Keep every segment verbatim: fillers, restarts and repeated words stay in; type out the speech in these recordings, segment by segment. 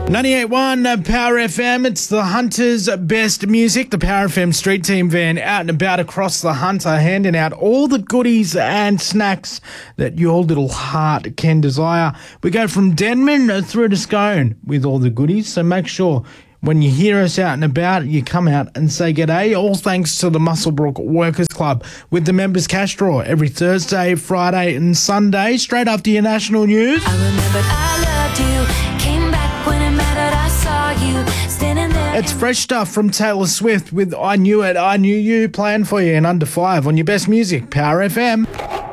ninety-eight point one Power F M, it's the Hunter's Best Music. The Power F M Street Team van out and about across the Hunter, handing out all the goodies and snacks that your little heart can desire. We go from Denman through to Scone with all the goodies, so make sure when you hear us out and about, you come out and say g'day. All thanks to the Muswellbrook Workers Club with the members cash draw every Thursday, Friday and Sunday, straight after your national news. I remembered I loved you, came back when it mattered, I saw you standing there. It's fresh stuff from Taylor Swift with I Knew It, I Knew You, playing for you in under five on your best music, Power F M.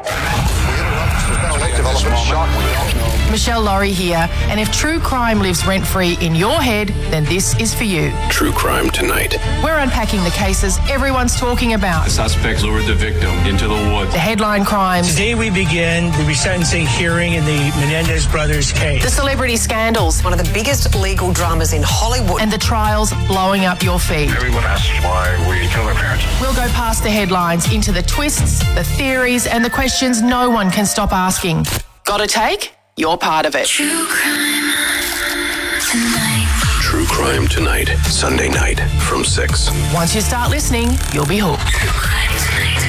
Michelle Laurie here, and if true crime lives rent-free in your head, then this is for you. True Crime Tonight. We're unpacking the cases everyone's talking about. The suspects lured the victim into the woods. The headline crimes. Today we begin the resentencing hearing in the Menendez brothers case. The celebrity scandals. One of the biggest legal dramas in Hollywood. And the trials blowing up your feed. Everyone asks why we kill our parents. We'll go past the headlines into the twists, the theories, and the questions no one can stop asking. Got a take? You're part of it. True crime tonight. True Crime Tonight, Sunday night from six. Once you start listening, you'll be hooked. True crime tonight.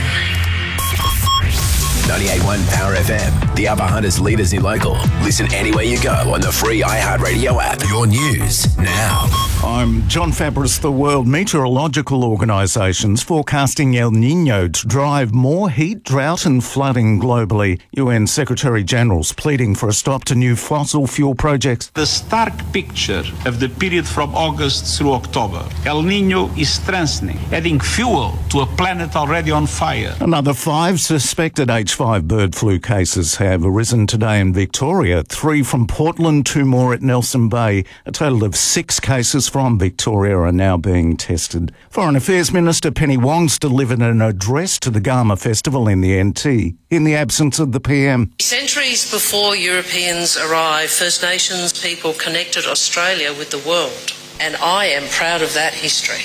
ninety-eight point one Power F M, the Upper Hunters leaders in local. Listen anywhere you go on the free iHeartRadio app. Your news now. I'm John Fabris. The World Meteorological Organisation's forecasting El Niño to drive more heat, drought and flooding globally. U N Secretary-General's pleading for a stop to new fossil fuel projects. The stark picture of the period from August through October. El Niño is strengthening, adding fuel to a planet already on fire. Another five suspected H five bird flu cases have arisen today in Victoria. Three from Portland, two more at Nelson Bay. A total of six cases from Victoria are now being tested. Foreign Affairs Minister Penny Wong's delivered an address to the Garma Festival in the N T in the absence of the P M. Centuries before Europeans arrived, First Nations people connected Australia with the world, and I am proud of that history.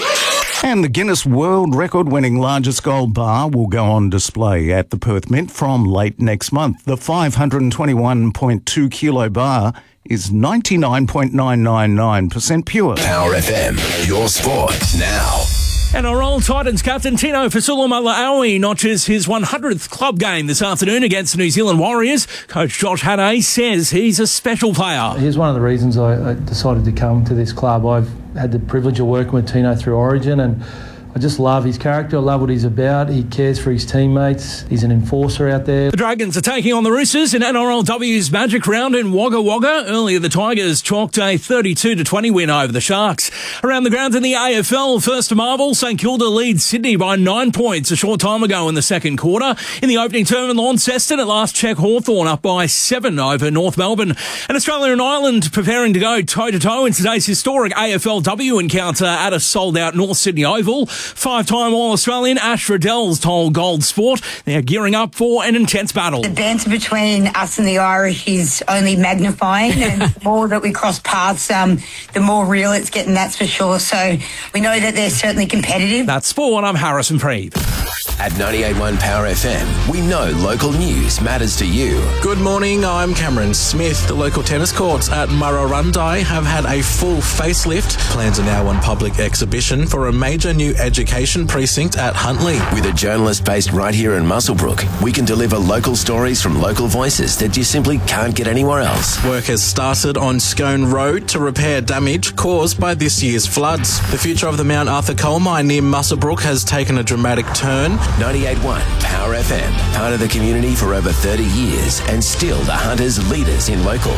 And the Guinness World Record-winning largest gold bar will go on display at the Perth Mint from late next month. The five hundred twenty-one point two kilo bar is ninety-nine point nine nine nine percent pure. Power F M, your sport now. And our old Titans captain Tino Fa'asuamaleaui notches his one hundredth club game this afternoon against the New Zealand Warriors. Coach Josh Hannay says he's a special player. Here's one of the reasons I, I decided to come to this club. I've had the privilege of working with Tino through Origin, and I just love his character. I love what he's about. He cares for his teammates. He's an enforcer out there. The Dragons are taking on the Roosters in N R L W's Magic Round in Wagga Wagga. Earlier, the Tigers chalked a thirty-two to twenty win over the Sharks. Around the grounds in the A F L, first to Marvel, St Kilda leads Sydney by nine points a short time ago in the second quarter. In the opening term in Launceston, at last check, Hawthorn up by seven over North Melbourne. And Australia and Ireland preparing to go toe-to-toe in today's historic A F L W encounter at a sold-out North Sydney Oval. Five-time All-Australian Ash Riddell's told Gold Sport they're gearing up for an intense battle. The banter between us and the Irish is only magnifying, and the more that we cross paths, um, the more real it's getting, that's for sure. So we know that they're certainly competitive. That's sport. I'm Harrison Preeb. At ninety-eight point one Power F M, we know local news matters to you. Good morning, I'm Cameron Smith. The local tennis courts at Murrurundi have had a full facelift. Plans are now on public exhibition for a major new education precinct at Huntley. With a journalist based right here in Muswellbrook, we can deliver local stories from local voices that you simply can't get anywhere else. Work has started on Scone Road to repair damage caused by this year's floods. The future of the Mount Arthur coal mine near Muswellbrook has taken a dramatic turn. ninety-eight point one Power F M, part of the community for over thirty years and still the Hunters leaders in local.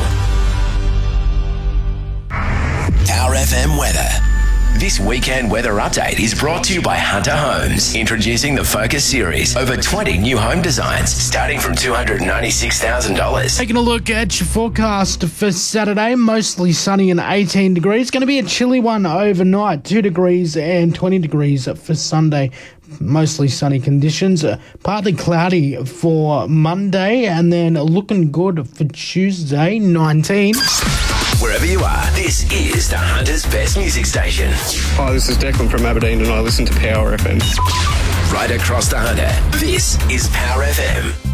Power F M weather. This weekend weather update is brought to you by Hunter Homes, introducing the Focus Series. Over twenty new home designs, starting from two hundred ninety-six thousand dollars. Taking a look at your forecast for Saturday, mostly sunny and eighteen degrees. Going to be a chilly one overnight, two degrees and twenty degrees for Sunday. Mostly sunny conditions, uh, partly cloudy for Monday, and then looking good for Tuesday, nineteen. Wherever you are, this is the Hunter's Best Music Station. Hi, this is Declan from Aberdeen and I listen to Power F M. Right across the Hunter, this is Power F M.